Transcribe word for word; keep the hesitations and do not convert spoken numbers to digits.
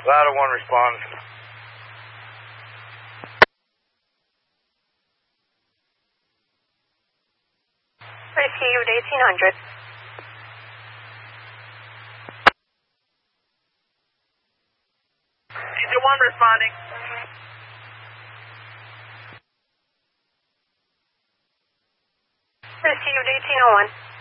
Ladder one respond. Received eighteen hundred. Angel one responding. Received eighteen oh one.